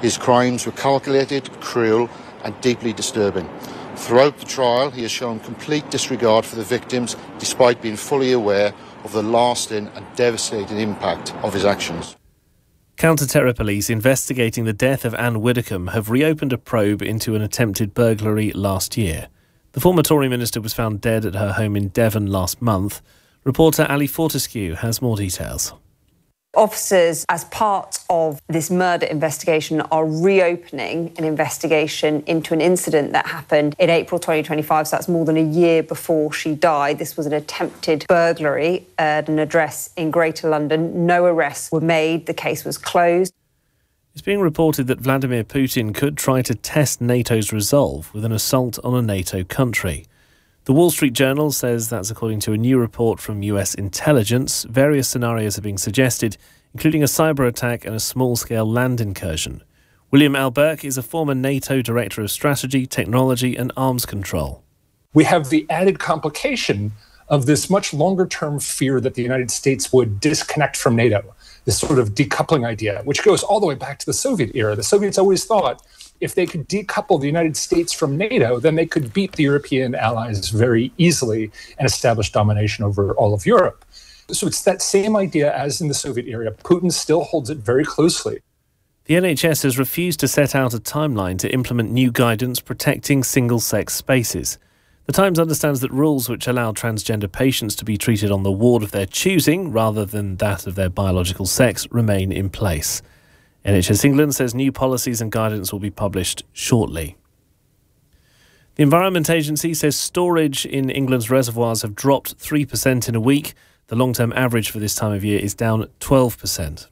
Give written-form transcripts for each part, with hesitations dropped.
His crimes were calculated, cruel and deeply disturbing. Throughout the trial, he has shown complete disregard for the victims, despite being fully aware of the lasting and devastating impact of his actions. Counter-terror police investigating the death of Anne Widdecombe have reopened a probe into an attempted burglary last year. The former Tory minister was found dead at her home in Devon last month. Reporter Ali Fortescue has more details. Officers, as part of this murder investigation, are reopening an investigation into an incident that happened in April 2025, so that's more than a year before she died. This was an attempted burglary at an address in Greater London. No arrests were made. The case was closed. It's being reported that Vladimir Putin could try to test NATO's resolve with an assault on a NATO country. The Wall Street Journal says that's according to a new report from US intelligence. Various scenarios are being suggested, including a cyber attack and a small-scale land incursion. William Alberk is a former NATO Director of Strategy, Technology and Arms Control. We have the added complication of this much longer-term fear that the United States would disconnect from NATO, this sort of decoupling idea, which goes all the way back to the Soviet era. The Soviets always thought if they could decouple the United States from NATO, then they could beat the European allies very easily and establish domination over all of Europe. So it's that same idea as in the Soviet era. Putin still holds it very closely. The NHS has refused to set out a timeline to implement new guidance protecting single-sex spaces. The Times understands that rules which allow transgender patients to be treated on the ward of their choosing rather than that of their biological sex remain in place. NHS England says new policies and guidance will be published shortly. The Environment Agency says storage in England's reservoirs have dropped 3% in a week. The long-term average for this time of year is down 12%.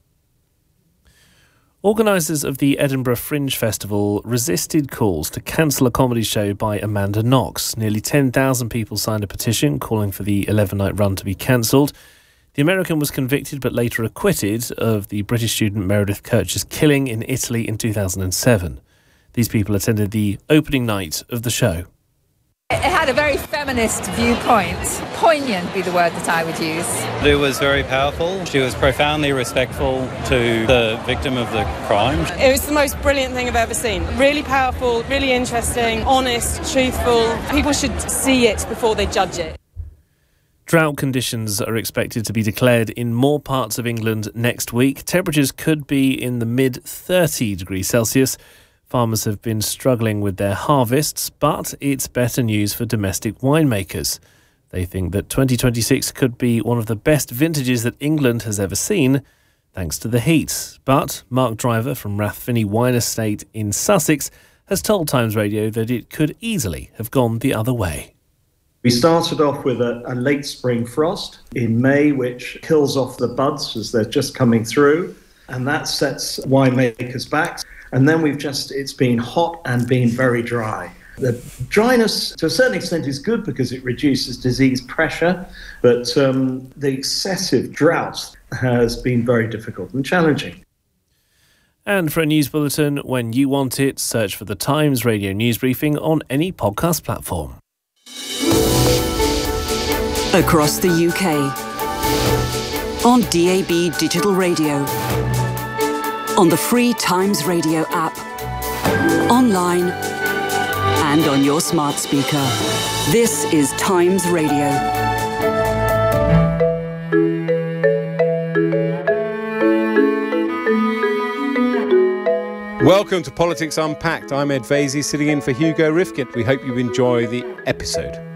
Organisers of the Edinburgh Fringe Festival resisted calls to cancel a comedy show by Amanda Knox. Nearly 10,000 people signed a petition calling for the 11-night run to be cancelled. The American was convicted but later acquitted of the British student Meredith Kercher's killing in Italy in 2007. These people attended the opening night of the show. It had a very feminist viewpoint. Poignant would be the word that I would use. It was very powerful. She was profoundly respectful to the victim of the crime. It was the most brilliant thing I've ever seen. Really powerful, really interesting, honest, truthful. People should see it before they judge it. Drought conditions are expected to be declared in more parts of England next week. Temperatures could be in the mid-30 degrees Celsius. Farmers have been struggling with their harvests, but it's better news for domestic winemakers. They think that 2026 could be one of the best vintages that England has ever seen, thanks to the heat. But Mark Driver from Rathfinny Wine Estate in Sussex has told Times Radio that it could easily have gone the other way. We started off with a late spring frost in May, which kills off the buds as they're just coming through, and that sets winemakers back. And then it's been hot and been very dry. The dryness, to a certain extent, is good because it reduces disease pressure, but the excessive drought has been very difficult and challenging. And for a news bulletin, when you want it, search for the Times Radio News Briefing on any podcast platform. Across the UK, on DAB Digital Radio, on the free Times Radio app, online and on your smart speaker. This is Times Radio. Welcome to Politics Unpacked. I'm Ed Vasey, sitting in for Hugo Rifkin. We hope you enjoy the episode.